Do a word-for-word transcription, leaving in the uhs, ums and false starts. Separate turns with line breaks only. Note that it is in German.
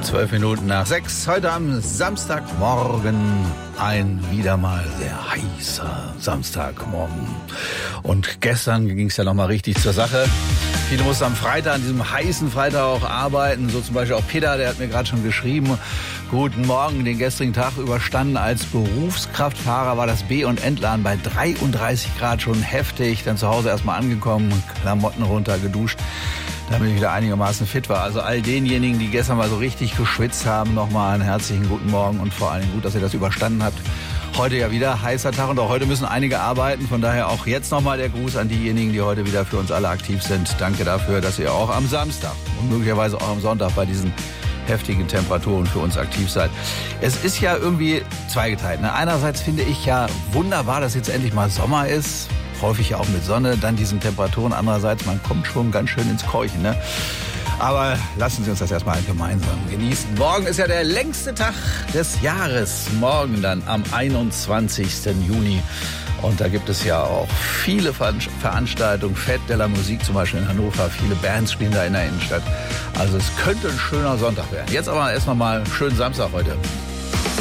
Zwölf Minuten nach sechs, heute am Samstagmorgen, ein wieder mal sehr heißer Samstagmorgen. Und gestern ging es ja nochmal richtig zur Sache. Viele mussten am Freitag, an diesem heißen Freitag auch arbeiten, so zum Beispiel auch Peter, der hat mir gerade schon geschrieben, guten Morgen, den gestrigen Tag überstanden als Berufskraftfahrer, war das B- und Entladen bei dreiunddreißig Grad schon heftig, dann zu Hause erstmal angekommen, Klamotten runter, geduscht, damit ich wieder einigermaßen fit war. Also all denjenigen, die gestern mal so richtig geschwitzt haben, nochmal einen herzlichen guten Morgen und vor allem gut, dass ihr das überstanden habt. Heute ja wieder heißer Tag und auch heute müssen einige arbeiten. Von daher auch jetzt nochmal der Gruß an diejenigen, die heute wieder für uns alle aktiv sind. Danke dafür, dass ihr auch am Samstag und möglicherweise auch am Sonntag bei diesen heftigen Temperaturen für uns aktiv seid. Es ist ja irgendwie zweigeteilt. Ne? Einerseits finde ich ja wunderbar, dass jetzt endlich mal Sommer ist. Häufig ja auch mit Sonne, dann diesen Temperaturen. Andererseits, man kommt schon ganz schön ins Keuchen. Ne? Aber lassen Sie uns das erstmal gemeinsam genießen. Morgen ist ja der längste Tag des Jahres. Morgen dann am einundzwanzigsten Juni. Und da gibt es ja auch viele Veranstaltungen. Fête de la Musique zum Beispiel in Hannover. Viele Bands spielen da in der Innenstadt. Also es könnte ein schöner Sonntag werden. Jetzt aber erst noch mal schönen Samstag heute.